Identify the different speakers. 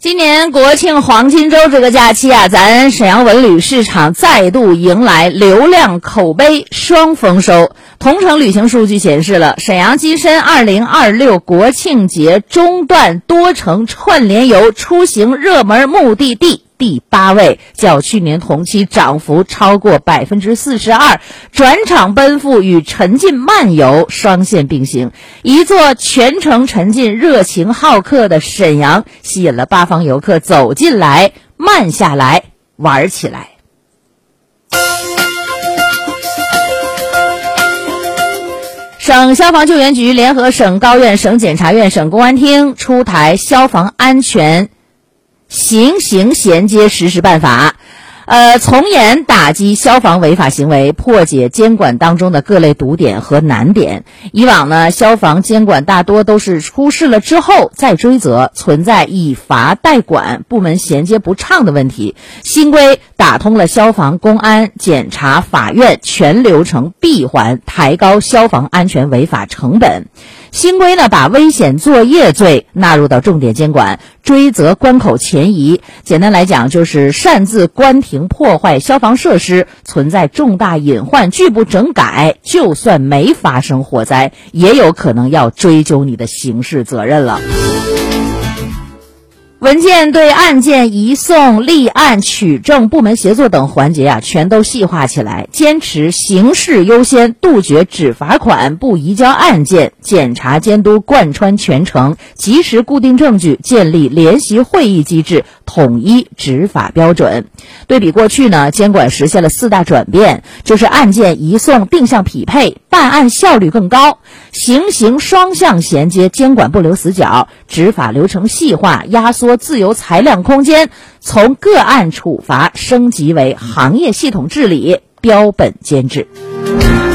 Speaker 1: 今年国庆黄金周这个假期啊，咱沈阳文旅市场再度迎来流量口碑双丰收。同城旅行数据显示了，沈阳跻身2026国庆节中段多城串联游出行热门目的地第8位，较去年同期涨幅超过 42%， 转场奔赴与沉浸漫游双线并行，一座全程沉浸热情好客的沈阳，吸引了八方游客走进来慢下来玩起来。省消防救援局联合省高院、省检察院、省公安厅出台消防安全行刑衔接实施办法，从严打击消防违法行为，破解监管当中的各类堵点和难点。以往呢，消防监管大多都是出事了之后再追责，存在以罚代管、部门衔接不畅的问题。新规打通了消防、公安、检察、法院全流程闭环，抬高消防安全违法成本。新规呢，把危险作业罪纳入到重点监管，追责关口前移。简单来讲，就是擅自关停破坏消防设施，存在重大隐患拒不整改，就算没发生火灾，也有可能要追究你的刑事责任了。文件对案件移送、立案、取证、部门协作等环节全都细化起来，坚持刑事优先，杜绝只罚款不移交案件，检查监督贯穿全程，及时固定证据，建立联席会议机制，统一执法标准。对比过去呢，监管实现了4大转变，就是案件移送定向匹配，办案效率更高，刑刑双向衔接，监管不留死角，执法流程细化，压缩自由裁量空间，从个案处罚升级为行业系统治理，标本兼治。